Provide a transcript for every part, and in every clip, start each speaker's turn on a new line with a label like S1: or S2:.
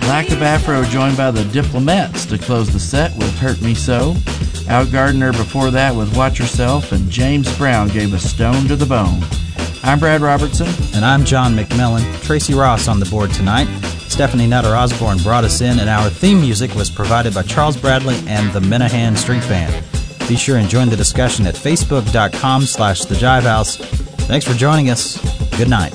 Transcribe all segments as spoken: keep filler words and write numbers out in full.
S1: Lack of Afro joined by the Diplomats to close the set with Hurt Me So. Al Gardner before that with Watch Yourself, and James Brown gave us Stone to the Bone. I'm Brad Robertson.
S2: And I'm John McMillan. Tracy Ross on the board tonight. Stephanie Nutter Osborne brought us in, and our theme music was provided by Charles Bradley and the Minahan Street Band. Be sure and join the discussion at facebook.com slash the Jive House. Thanks for joining us. Good night.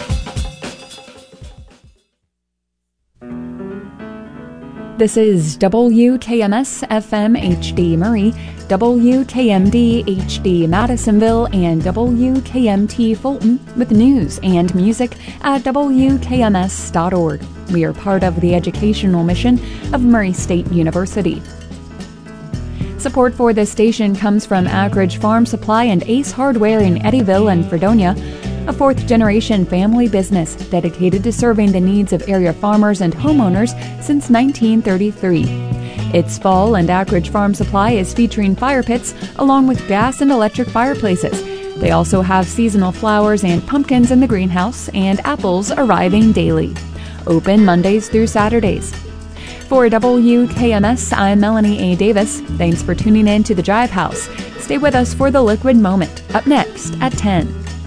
S3: This is W K M S F M H D Murray, W K M D H D Madisonville, and W K M T Fulton with news and music at W K M S dot org. We are part of the educational mission of Murray State University. Support for this station comes from Ackridge Farm Supply and Ace Hardware in Eddyville and Fredonia, a fourth-generation family business dedicated to serving the needs of area farmers and homeowners since nineteen thirty-three. It's fall, and Ackridge Farm Supply is featuring fire pits along with gas and electric fireplaces. They also have seasonal flowers and pumpkins in the greenhouse, and apples arriving daily. Open Mondays through Saturdays. For W K M S, I'm Melanie A. Davis. Thanks for tuning in to the Jive House. Stay with us for the Liquid Moment, up next at ten.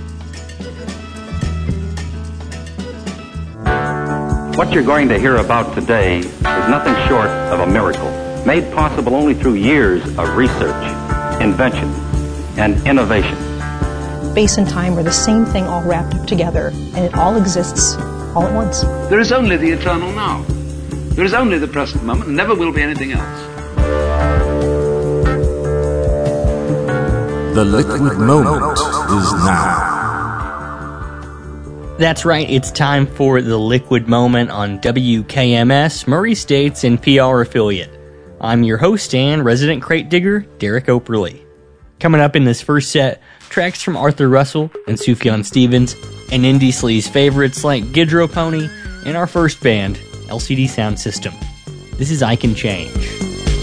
S4: What you're going to hear about today is nothing short of a miracle, made possible only through years of research, invention, and innovation.
S5: Space and time are the same thing all wrapped up together, and it all exists all at once.
S6: There is only the eternal now. There is only the present moment, and never will be anything else.
S7: The liquid moment is now.
S8: That's right, it's time for the Liquid Moment on W K M S, Murray State's N P R affiliate. I'm your host and resident crate digger, Derek Operly. Coming up in this first set, tracks from Arthur Russell and Sufjan Stevens, and Indie Sleaze favorites like Gidro Pony, and our first band, L C D Sound System. This is I Can Change.